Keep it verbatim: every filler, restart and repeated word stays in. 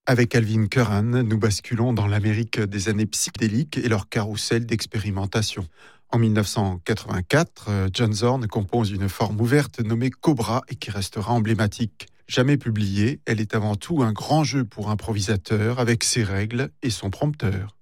Avec Alvin Curran, nous basculons dans l'Amérique des années psychédéliques et leur carrousel d'expérimentation. En dix-neuf cent quatre-vingt-quatre, John Zorn compose une forme ouverte nommée Cobra et qui restera emblématique. Jamais publiée, elle est avant tout un grand jeu pour improvisateur avec ses règles et son prompteur.